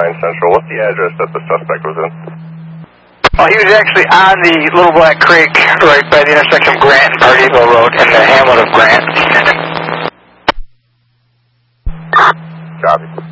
Grand Central. What's the address that the suspect was in? Well, he was actually on the Little Black Creek, right by the intersection of Grant and Pardeeville Road in the hamlet of Grant. Copy.